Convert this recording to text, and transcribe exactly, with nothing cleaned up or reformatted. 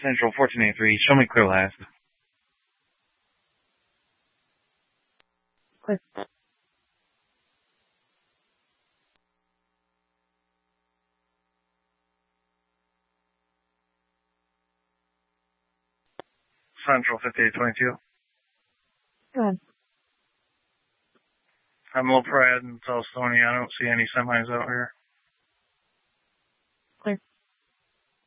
Central fourteen eighty-three, show me clear last. Clear. Central fifty-eight twenty-two. Go ahead. I'm Low Prad in South Stony. I don't see any semis out here.